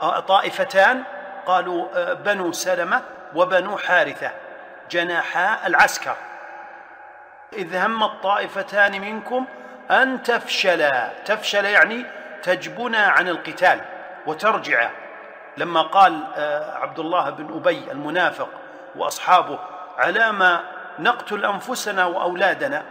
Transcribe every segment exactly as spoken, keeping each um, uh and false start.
طائفتان، قالوا بنو سلمة وبنو حارثة جناحا العسكر، إذ هم الطائفتان منكم أن تفشلا. تفشل يعني تجبنا عن القتال وترجع. لما قال عبد الله بن أبي المنافق وأصحابه على ما نقتل أنفسنا وأولادنا،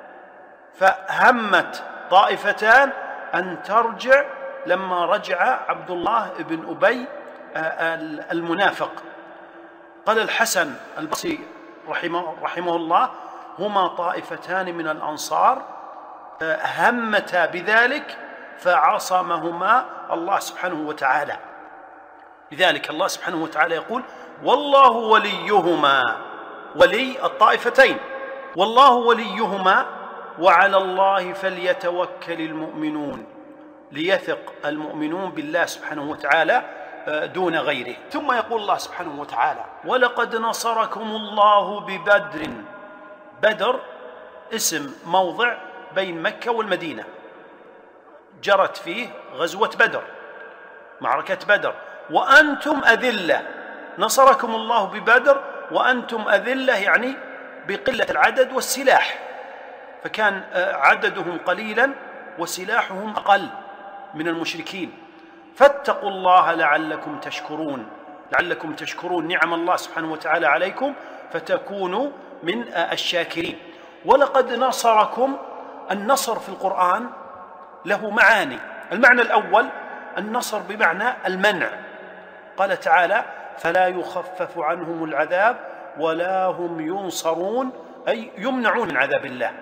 فهمت طائفتان أن ترجع لما رجع عبد الله بن أبي المنافق. قال الحسن البصري رحمه, رحمه الله: هما طائفتان من الأنصار همتا بذلك فعصمهما الله سبحانه وتعالى. لذلك الله سبحانه وتعالى يقول: والله وليهما، ولي الطائفتين، والله وليهما وعلى الله فليتوكل المؤمنون، ليثق المؤمنون بالله سبحانه وتعالى دون غيره. ثم يقول الله سبحانه وتعالى: ولقد نصركم الله ببدر. بدر اسم موضع بين مكة والمدينة، جرت فيه غزوة بدر، معركة بدر، وأنتم أذلة. نصركم الله ببدر وأنتم أذلة، يعني بقلة العدد والسلاح، فكان عددهم قليلا وسلاحهم أقل من المشركين. فاتقوا الله لعلكم تشكرون، لعلكم تشكرون نعم الله سبحانه وتعالى عليكم فتكونوا من الشاكرين. ولقد نصركم، النصر في القرآن له معاني. المعنى الأول النصر بمعنى المنع، قال تعالى: فلا يخفف عنهم العذاب ولا هم ينصرون، أي يمنعون من عذاب الله.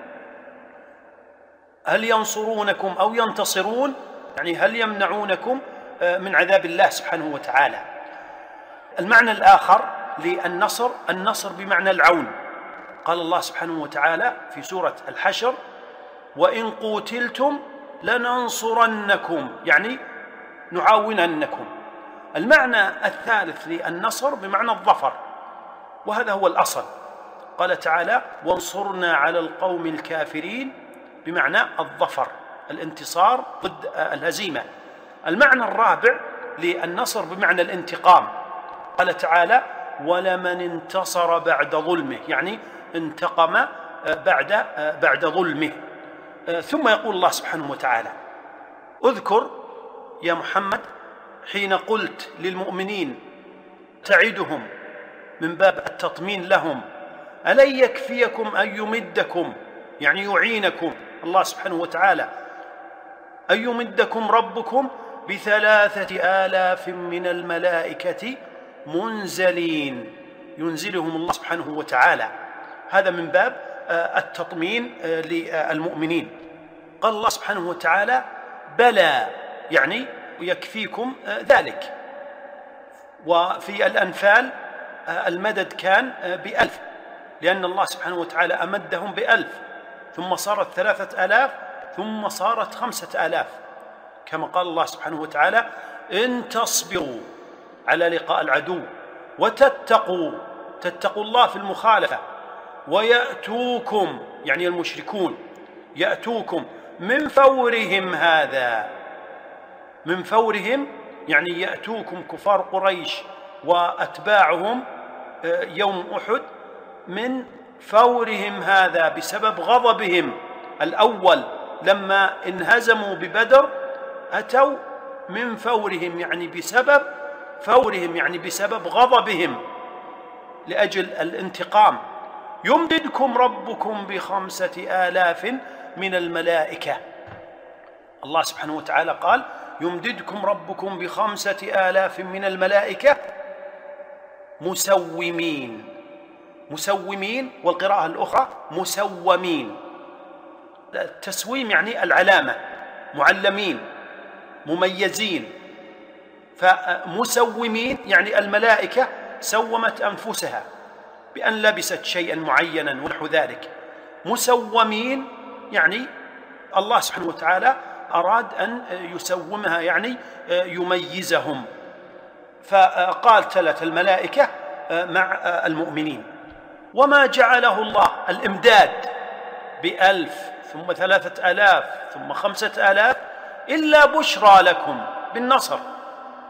هل ينصرونكم أو ينتصرون، يعني هل يمنعونكم من عذاب الله سبحانه وتعالى. المعنى الآخر للنصر النصر بمعنى العون، قال الله سبحانه وتعالى في سورة الحشر: وإن قوتلتم لننصرنكم، يعني نعاوننكم. المعنى الثالث للنصر بمعنى الظفر، وهذا هو الأصل. قال تعالى: وانصرنا على القوم الكافرين، بمعنى الظفر، الانتصار ضد الهزيمة. المعنى الرابع للنصر بمعنى الانتقام، قال تعالى: ولمن انتصر بعد ظلمه، يعني انتقم بعد بعد ظلمه. ثم يقول الله سبحانه وتعالى: اذكر يا محمد حين قلت للمؤمنين تعدهم من باب التطمين لهم: ألن يكفيكم أن يمدكم، يعني يعينكم الله سبحانه وتعالى، أن يمدكم ربكم بثلاثة آلاف من الملائكة منزلين، ينزلهم الله سبحانه وتعالى. هذا من باب التطمين للمؤمنين. قال الله سبحانه وتعالى: بلى، يعني يكفيكم ذلك. وفي الأنفال المدد كان بألف، لأن الله سبحانه وتعالى أمدهم بألف، ثم صارت ثلاثة آلاف، ثم صارت خمسة آلاف، كما قال الله سبحانه وتعالى: إن تصبروا على لقاء العدو وتتقوا، تتقوا الله في المخالفة، ويأتوكم، يعني المشركون يأتوكم من فورهم هذا، من فورهم يعني يأتوكم كفار قريش وأتباعهم يوم أحد من فورهم هذا، بسبب غضبهم الأول لما انهزموا ببدر، أتوا من فورهم، يعني بسبب فورهم، يعني بسبب غضبهم لأجل الانتقام. يمددكم ربكم بخمسة آلاف من الملائكة. الله سبحانه وتعالى قال: يمددكم ربكم بخمسة آلاف من الملائكة مسومين. مسومين، والقراءة الأخرى مسومين. التسويم يعني العلامة، معلمين مميزين. فمسومين يعني الملائكة سومت أنفسها بأن لبست شيئا معينا ونحو ذلك. مسومين يعني الله سبحانه وتعالى أراد أن يسومها، يعني يميزهم، فقاتلت الملائكة مع المؤمنين. وما جعله الله، الإمداد بألف ثم ثلاثة آلاف ثم خمسة آلاف، إلا بشرى لكم بالنصر،